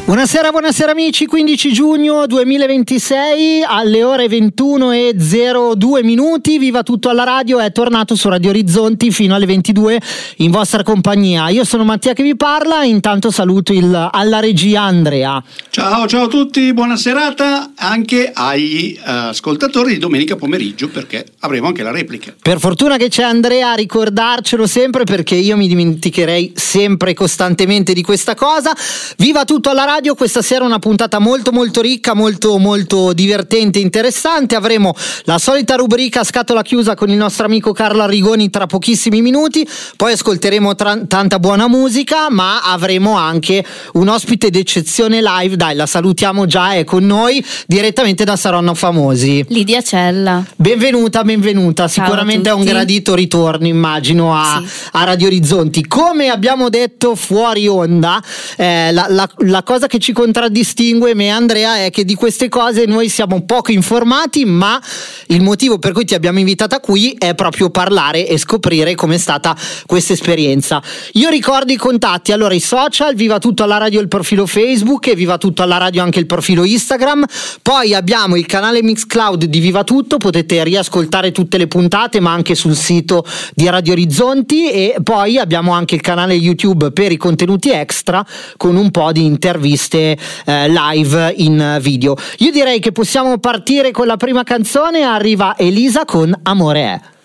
Buonasera amici, 15 giugno 2026 alle ore 21:02. Viva tutto alla radio, è tornato su Radio Orizzonti fino alle 22 in vostra compagnia. Io sono Mattia che vi parla, intanto saluto alla regia Andrea. Ciao a tutti, buona serata anche agli ascoltatori di domenica pomeriggio, perché avremo anche la replica. Per fortuna che c'è Andrea a ricordarcelo sempre, perché io mi dimenticherei sempre costantemente di questa cosa. Viva tutto alla radio, questa sera una puntata molto ricca, molto divertente, interessante. Avremo la solita rubrica scatola chiusa con il nostro amico Carlo Arrigoni tra pochissimi minuti, poi ascolteremo tanta buona musica, ma avremo anche un ospite d'eccezione live. Dai, la salutiamo già, è con noi direttamente da Saronno Famosi, Lidia Cella. Benvenuta. Sicuramente è un gradito ritorno, immagino, a Radio Orizzonti. Come abbiamo detto fuori onda, la cosa che ci contraddistingue me e Andrea è che di queste cose noi siamo poco informati, ma il motivo per cui ti abbiamo invitata qui è proprio parlare e scoprire com'è stata questa esperienza. Io ricordo i contatti, allora i social, Viva tutto alla radio il profilo Facebook e Viva tutto alla radio anche il profilo Instagram, poi abbiamo il canale Mixcloud di Viva Tutto, potete riascoltare tutte le puntate ma anche sul sito di Radio Orizzonti, e poi abbiamo anche il canale YouTube per i contenuti extra con un po' di interviste live in video. Io direi che possiamo partire con la prima canzone. Arriva Elisa con Amore è.